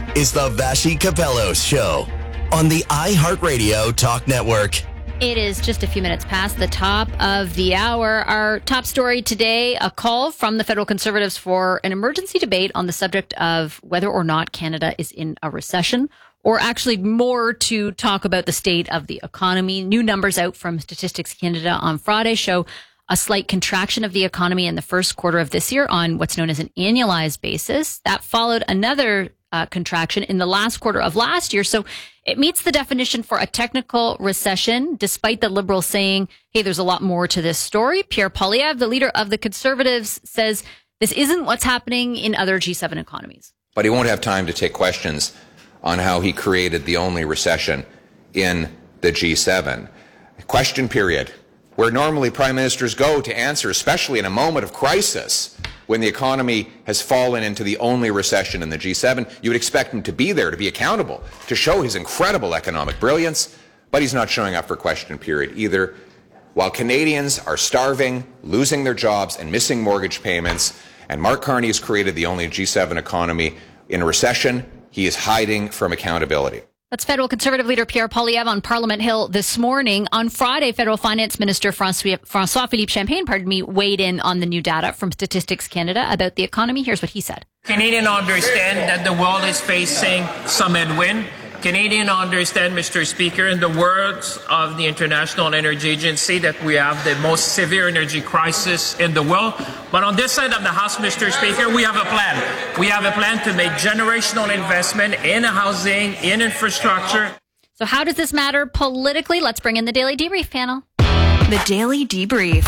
is the Vassy Capellos Show on the iHeartRadio Talk Network. It is just a few minutes past the top of the hour. Our top story today, a call from the federal Conservatives for an emergency debate on the subject of whether or not Canada is in a recession, or actually more to talk about the state of the economy. New numbers out from Statistics Canada on Friday show a slight contraction of the economy in the first quarter of this year on what's known as an annualized basis. That followed another contraction in the last quarter of last year. So it meets the definition for a technical recession, despite the Liberals saying, hey, there's a lot more to this story. Pierre Poilievre, the leader of the Conservatives, says this isn't what's happening in other G7 economies. But he won't have time to take questions on how he created the only recession in the G7. Question period, where normally prime ministers go to answer, especially in a moment of crisis, when the economy has fallen into the only recession in the G7, you would expect him to be there, to be accountable, to show his incredible economic brilliance, but he's not showing up for question period either. While Canadians are starving, losing their jobs, and missing mortgage payments, and Mark Carney has created the only G7 economy in a recession, he is hiding from accountability. That's federal Conservative leader Pierre Poilievre on Parliament Hill this morning. On Friday, federal finance minister François-Philippe Champagne, weighed in on the new data from Statistics Canada about the economy. Here's what he said. Canadians understand that the world is facing some headwind. Canadians understand, Mr. Speaker, in the words of the International Energy Agency, that we have the most severe energy crisis in the world. But on this side of the House, Mr. Speaker, we have a plan. We have a plan to make generational investment in housing, in infrastructure. So how does this matter politically? Let's bring in the Daily Debrief panel. The Daily Debrief.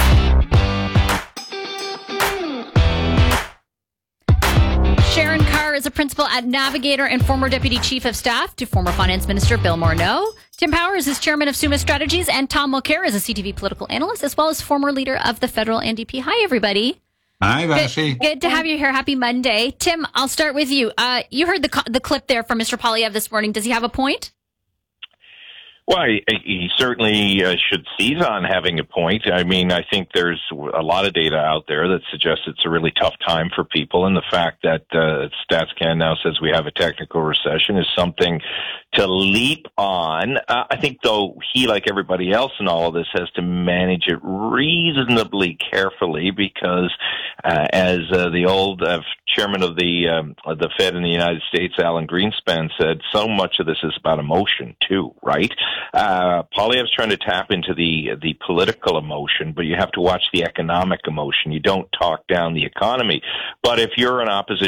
Sharon Carr is a principal at Navigator and former Deputy Chief of Staff to former Finance Minister Bill Morneau. Tim Powers is chairman of Summa Strategies, and Tom Mulcair is a CTV political analyst, as well as former leader of the federal NDP. Hi, everybody. Hi, Vassy. Good to have you here. Happy Monday. Tim, I'll start with you. You heard the clip there from Mr. Poilievre this morning. Does he have a point? Well, he certainly should seize on having a point. I mean, I think there's a lot of data out there that suggests it's a really tough time for people, and the fact that StatsCan now says we have a technical recession is something to leap on. I think, though, he, like everybody else in all of this, has to manage it reasonably carefully because, as the old chairman of the Fed in the United States, Alan Greenspan, said, so much of this is about emotion, too, right? Poilievre's trying to tap into the political emotion, but you have to watch the economic emotion. You don't talk down the economy. But if you're an opposition